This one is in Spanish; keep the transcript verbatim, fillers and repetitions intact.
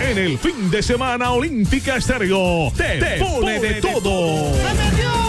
En el fin de semana Olímpica Estéreo te, te pone de todo.